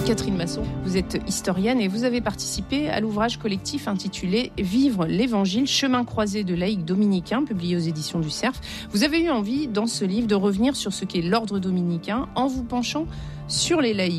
Catherine Masson, vous êtes historienne et vous avez participé à l'ouvrage collectif intitulé « Vivre l'Évangile, chemin croisé de laïcs dominicains » publié aux éditions du Cerf. Vous avez eu envie, dans ce livre, de revenir sur ce qu'est l'ordre dominicain en vous penchant sur les laïcs.